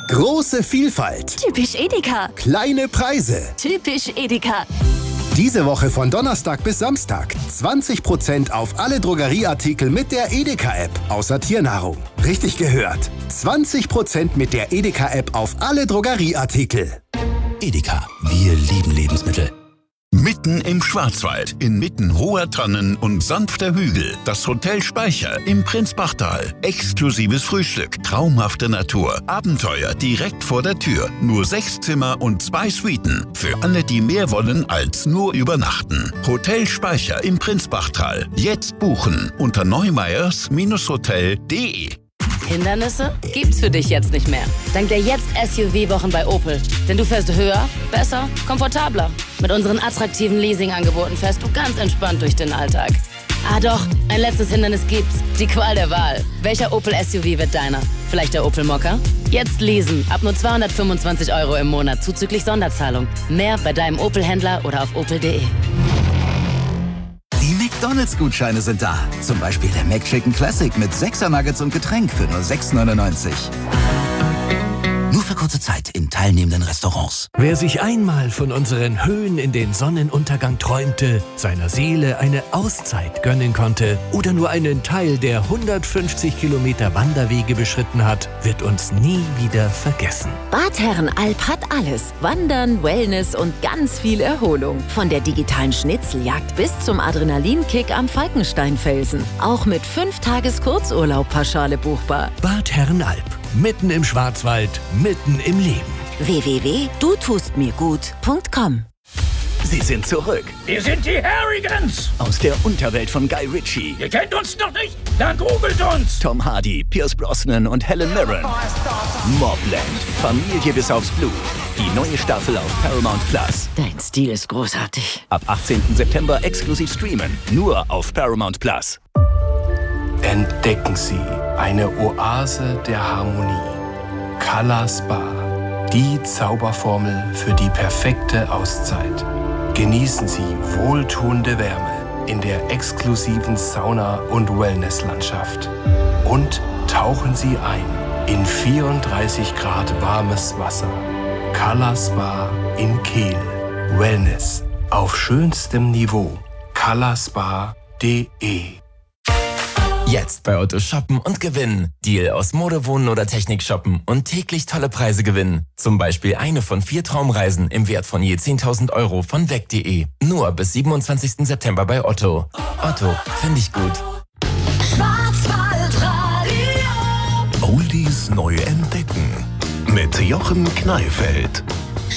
Große Vielfalt. Typisch Edeka. Kleine Preise. Typisch Edeka. Diese Woche von Donnerstag bis Samstag 20% auf alle Drogerieartikel mit der Edeka-App, außer Tiernahrung. Richtig gehört. 20% mit der Edeka-App auf alle Drogerieartikel. Edeka, wir lieben Lebensmittel. Mitten im Schwarzwald, inmitten hoher Tannen und sanfter Hügel, das Hotel Speicher im Prinzbachtal. Exklusives Frühstück, traumhafte Natur, Abenteuer direkt vor der Tür. Nur 6 Zimmer und 2 Suiten. Für alle, die mehr wollen als nur übernachten. Hotel Speicher im Prinzbachtal. Jetzt buchen unter neumeyers-hotel.de. Hindernisse gibt's für dich jetzt nicht mehr. Dank der Jetzt-SUV-Wochen bei Opel. Denn du fährst höher, besser, komfortabler. Mit unseren attraktiven Leasing-Angeboten fährst du ganz entspannt durch den Alltag. Ah doch, ein letztes Hindernis gibt's. Die Qual der Wahl. Welcher Opel-SUV wird deiner? Vielleicht der Opel Mokka? Jetzt leasen. Ab nur 225 € im Monat zuzüglich Sonderzahlung. Mehr bei deinem Opel-Händler oder auf opel.de. Die McDonald's-Gutscheine sind da. Zum Beispiel der McChicken Classic mit 6er Nuggets und Getränk für nur 6,99 €. Nur für kurze Zeit in teilnehmenden Restaurants. Wer sich einmal von unseren Höhen in den Sonnenuntergang träumte, seiner Seele eine Auszeit gönnen konnte oder nur einen Teil der 150 Kilometer Wanderwege beschritten hat, wird uns nie wieder vergessen. Bad Herrenalb hat alles. Wandern, Wellness und ganz viel Erholung. Von der digitalen Schnitzeljagd bis zum Adrenalinkick am Falkensteinfelsen. Auch mit 5 Tages Kurzurlaub pauschale buchbar. Bad Herrenalb. Mitten im Schwarzwald, mitten im Leben. www.dutustmirgut.com. Sie sind zurück. Wir sind die Harrigans. Aus der Unterwelt von Guy Ritchie. Ihr kennt uns noch nicht? Dann googelt uns. Tom Hardy, Pierce Brosnan und Helen Mirren. Mobland. Familie bis aufs Blut. Die neue Staffel auf Paramount Plus. Dein Stil ist großartig. Ab 18. September exklusiv streamen. Nur auf Paramount Plus. Entdecken Sie eine Oase der Harmonie. Color Spa. Die Zauberformel für die perfekte Auszeit. Genießen Sie wohltuende Wärme in der exklusiven Sauna- und Wellnesslandschaft. Und tauchen Sie ein in 34 Grad warmes Wasser. Color Spa in Kehl. Wellness auf schönstem Niveau. colorspa.de. Jetzt bei Otto shoppen und gewinnen. Deal aus Mode, Wohnen oder Technik shoppen und täglich tolle Preise gewinnen. Zum Beispiel eine von 4 Traumreisen im Wert von je 10.000 € von weg.de. Nur bis 27. September bei Otto. Otto, finde ich gut. Oldies neu entdecken. Mit Jochen Kneifeld.